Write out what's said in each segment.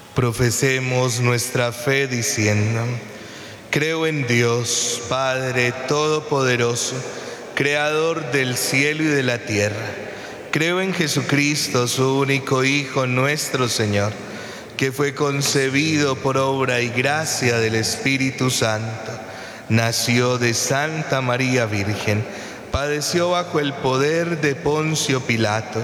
Profesemos nuestra fe diciendo: creo en Dios, Padre Todopoderoso, Creador del cielo y de la tierra. Creo en Jesucristo, su único Hijo, nuestro Señor, que fue concebido por obra y gracia del Espíritu Santo. Nació de Santa María Virgen, padeció bajo el poder de Poncio Pilato,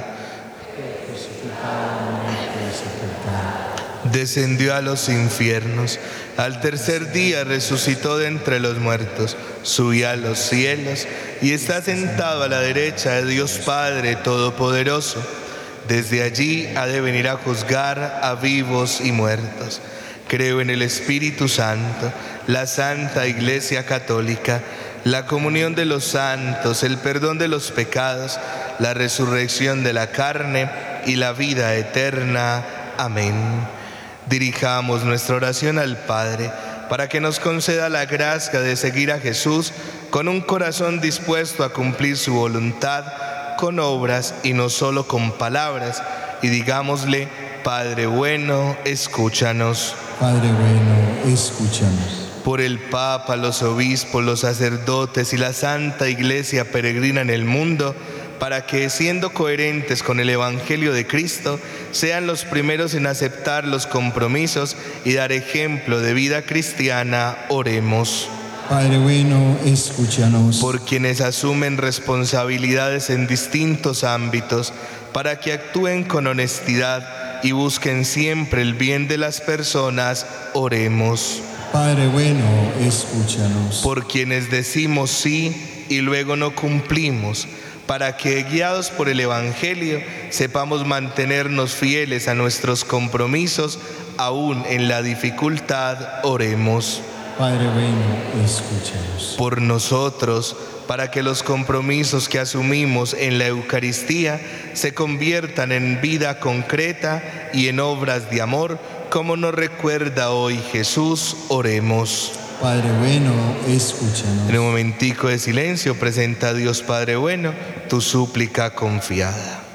descendió a los infiernos, al tercer día resucitó de entre los muertos, subió a los cielos y está sentado a la derecha de Dios Padre Todopoderoso. Desde allí ha de venir a juzgar a vivos y muertos. Creo en el Espíritu Santo, la Santa Iglesia Católica, la comunión de los santos, el perdón de los pecados, la resurrección de la carne y la vida eterna. Amén. Dirijamos nuestra oración al Padre para que nos conceda la gracia de seguir a Jesús con un corazón dispuesto a cumplir su voluntad con obras y no solo con palabras. Y digámosle: Padre bueno, escúchanos. Padre bueno, escúchanos. Por el Papa, los obispos, los sacerdotes y la Santa Iglesia peregrina en el mundo, para que, siendo coherentes con el Evangelio de Cristo, sean los primeros en aceptar los compromisos y dar ejemplo de vida cristiana, oremos. Padre bueno, escúchanos. Por quienes asumen responsabilidades en distintos ámbitos, para que actúen con honestidad y busquen siempre el bien de las personas, oremos. Padre bueno, escúchanos. Por quienes decimos sí y luego no cumplimos, para que, guiados por el Evangelio, sepamos mantenernos fieles a nuestros compromisos, aún en la dificultad, oremos. Padre bueno, escúchanos. Por nosotros, para que los compromisos que asumimos en la Eucaristía se conviertan en vida concreta y en obras de amor, como nos recuerda hoy Jesús, oremos. Padre bueno, escúchanos. En un momentico de silencio, presenta a Dios Padre bueno tu súplica confiada.